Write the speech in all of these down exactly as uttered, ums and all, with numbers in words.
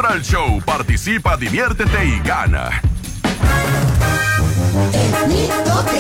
para el show. Participa, diviértete y gana. El mitote.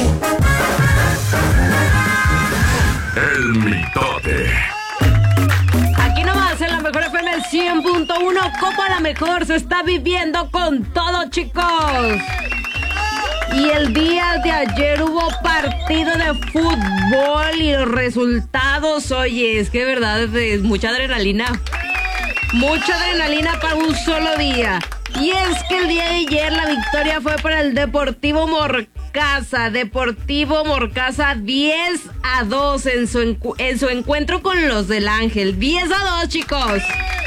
El mitote. Aquí nomás en la mejor F M cien punto uno, Copa la Mejor se está viviendo con todo, chicos. Y el día de ayer hubo partido de fútbol y los resultados, oye, es que de verdad es mucha adrenalina. Mucha adrenalina para un solo día. Y es que el día de ayer la victoria fue para el Deportivo Morcasa. Deportivo Morcasa diez a dos en su, encu- en su encuentro con los del Ángel. diez a dos, chicos.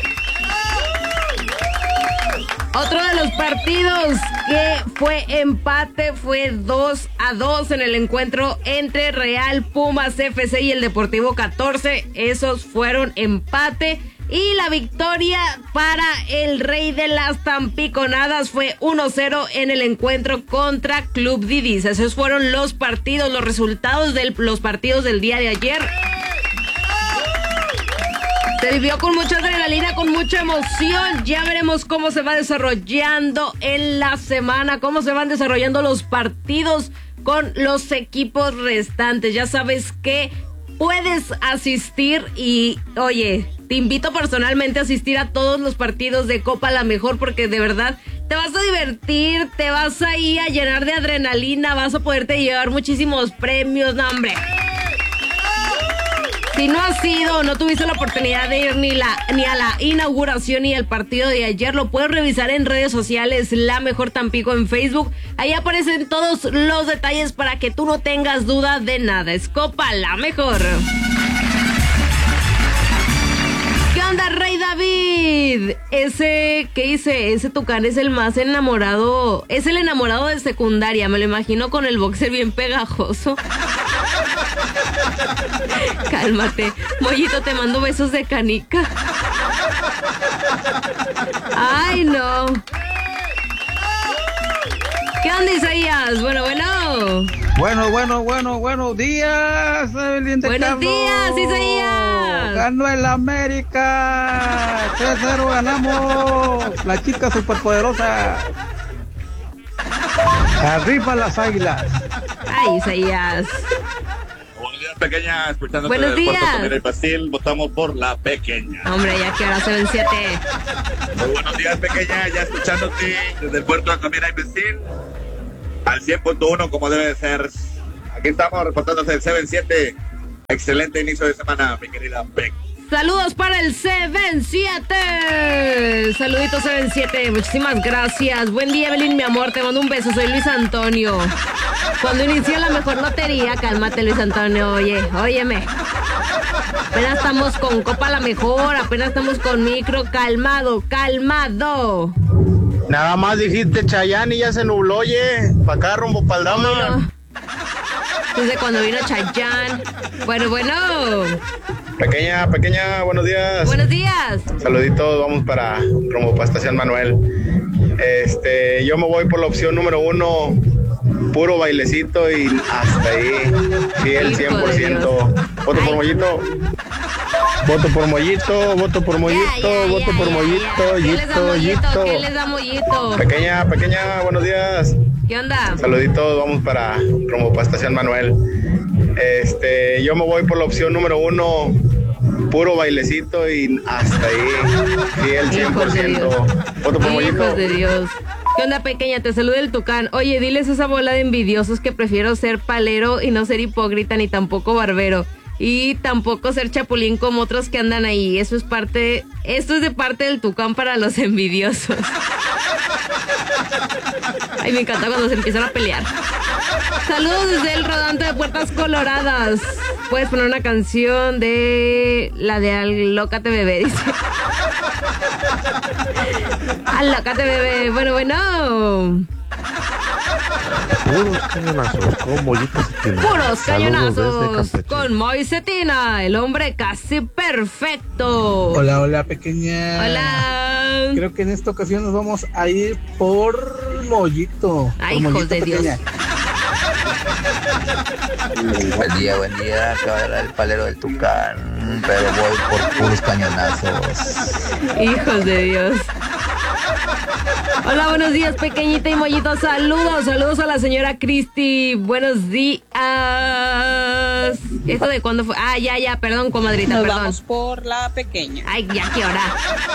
Otro de los partidos que fue empate fue dos a dos en el encuentro entre Real Pumas F C y el Deportivo catorce. Esos fueron empate. Y la victoria para el Rey de las Tampiconadas fue uno cero en el encuentro contra Club Didis. Esos fueron los partidos, los resultados de los partidos del día de ayer. Se vivió con mucha adrenalina, con mucha emoción. Ya veremos cómo se va desarrollando en la semana, cómo se van desarrollando los partidos con los equipos restantes. Ya sabes que puedes asistir y, oye, te invito personalmente a asistir a todos los partidos de Copa La Mejor porque de verdad te vas a divertir, te vas a ir a llenar de adrenalina, vas a poderte llevar muchísimos premios, no, hombre. Si no has ido, no tuviste la oportunidad de ir ni, la, ni a la inauguración ni al partido de ayer, lo puedes revisar en redes sociales, La Mejor Tampico en Facebook. Ahí aparecen todos los detalles para que tú no tengas duda de nada. Es Copa La Mejor. ¿Qué onda, Rey David? Ese, ¿qué hice? Ese Tucán es el más enamorado, es el enamorado de secundaria, me lo imagino con el boxer bien pegajoso. Cálmate, Mollito, te mando besos de canica. Ay, no. ¿Qué onda, Isaías? Bueno, bueno. Bueno, bueno, bueno, buenos días, Evelyn de Buenos Carlos. días, Isaías. Ganó el América. tres cero ganamos. La chica superpoderosa. Arriba las águilas. Ay, Isaías. Buenos días, pequeña. Escuchándote Buenos del Puerto días. Comida y Pastil, votamos por la pequeña. Hombre, ya que ahora se ven siete. Muy buenos días, pequeña. Ya escuchándote desde el Puerto de Comida y Pastil al cien punto uno como debe de ser. Aquí estamos reportándose el siete siete. Excelente inicio de semana, mi querida Peck. Saludos para el siete siete. Saluditos siete siete. Muchísimas gracias. Buen día, Evelyn, mi amor. Te mando un beso. Soy Luis Antonio. Cuando inició la mejor lotería, cálmate, Luis Antonio. Oye, óyeme. Apenas estamos con Copa La Mejor. Apenas estamos con micro. Calmado, calmado. Nada más dijiste Chayanne y ya se nubló, oye. Pa' acá, rumbo pa'l Dama. Bueno, desde cuando vino Chayanne. Bueno, bueno. Pequeña, pequeña, buenos días. Buenos días. Saluditos, vamos para rumbo para Estación Manuel. Este, yo me voy por la opción número uno, puro bailecito y hasta ahí, fiel cien por ciento. Voto por Mollito. Voto por Mollito, voto por Mollito, Ya, ya, voto ya, por ya, Mollito, ya. ¿Qué les da Yito, Mollito? Yito. ¿Qué les da Mollito? Pequeña, pequeña, buenos días. ¿Qué onda? Saluditos, vamos para rumbo para Estación Manuel. Este, yo me voy por la opción número uno, puro bailecito y hasta ahí, fiel cien por ciento. Voto por Mollito. Hijos de Dios. ¿Qué onda, pequeña? Te saluda el Tucán. Oye, diles a esa bola de envidiosos que prefiero ser palero y no ser hipócrita ni tampoco barbero. Y tampoco ser chapulín como otros que andan ahí. Eso es parte, esto es de parte del Tucán para los envidiosos. Ay, me encanta cuando se empiezan a pelear. Saludos desde el rodante de Puertas Coloradas. Puedes poner una canción de la de Alócate Bebé, dice. Alócate Bebé. Bueno, bueno. Puros cañonazos con Mollito Cetina. Puros Saludos cañonazos desde Campeche. con Moy Cetina, el hombre casi perfecto. Hola, hola, pequeña. Hola. Creo que en esta ocasión nos vamos a ir por Mollito. Ay, por hijos Mollito, de Dios. pequeña. Buen día, buen día, caballero, el palero del Tucán, pero voy por puros cañonazos. Hijos de Dios. Hola, buenos días, pequeñita y mollito. Saludos, saludos a la señora Cristi. Buenos días. ¿Esto de cuándo fue? Ah, ya, ya, perdón, comadrita, Nos perdón. vamos por la pequeña. Ay, ya, ¿qué hora?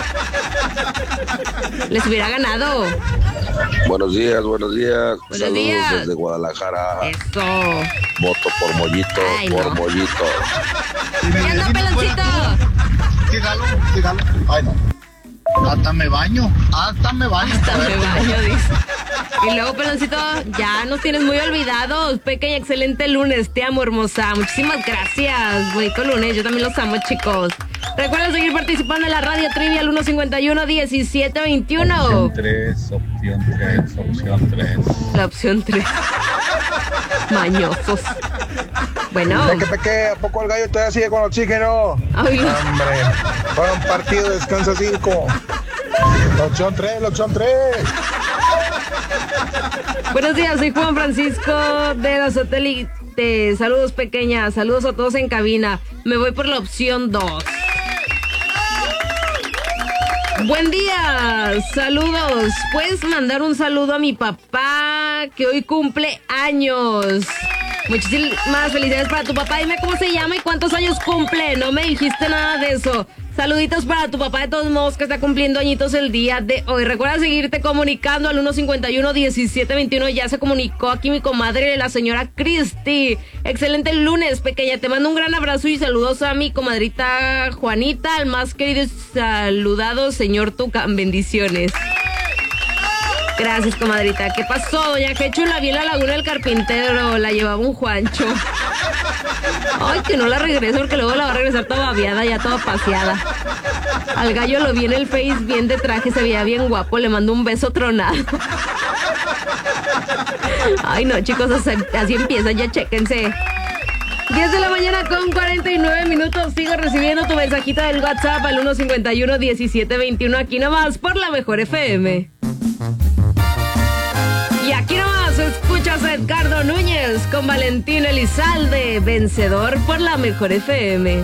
Les hubiera ganado. Buenos días, buenos días. Buenos Saludos días. desde Guadalajara. Eso. Voto por Mollito, Ay, por no. Mollito. ¿Qué anda, peloncito? Sí, jalo, sí, jalo. Ay, no. Hasta me baño, hasta me baño. Hasta me baño, dice. Y luego, peloncito, ya nos tienes muy olvidados. Pequeña, excelente lunes. Te amo, hermosa. Muchísimas gracias. Bonito lunes. Yo también los amo, chicos. Recuerda seguir participando en la radio trivia al uno cincuenta y uno diecisiete veintiuno. Opción tres, opción tres, opción tres. La opción tres. Mañosos. Bueno. Peque, peque, ¿a poco el gallo todavía sigue con oxígeno? Ay. Hombre, para un partido descansa cinco. La opción tres, la opción tres. Buenos días, soy Juan Francisco de los satélites. Saludos, pequeña. Saludos a todos en cabina. Me voy por la opción dos. Buen día, saludos. ¿Puedes mandar un saludo a mi papá que hoy cumple años? Muchísimas felicidades para tu papá. Dime cómo se llama y cuántos años cumple. No me dijiste nada de eso. Saluditos para tu papá de todos modos que está cumpliendo añitos el día de hoy. Recuerda seguirte comunicando al uno cincuenta y uno diecisiete veintiuno. Ya se comunicó aquí mi comadre, la señora Cristi. Excelente lunes, pequeña. Te mando un gran abrazo y saludos a mi comadrita Juanita, al más querido y saludado señor Tucán. Bendiciones. Gracias, comadrita. ¿Qué pasó, doña Quechu? La vi en la Laguna del Carpintero. La llevaba un Juancho. Ay, que no la regreso porque luego la va a regresar toda babiada, ya toda paseada. Al gallo lo vi en el Face bien de traje, se veía bien guapo. Le mando un beso tronado. Ay, no, chicos, así, así empieza, ya chéquense. diez de la mañana con cuarenta y nueve minutos. Sigo recibiendo tu mensajito del WhatsApp al uno cincuenta y uno diecisiete veintiuno. Aquí nomás por la Mejor F M. Y aquí nomás escuchas a Edgardo Núñez con Valentín Elizalde, vencedor por la Mejor F M.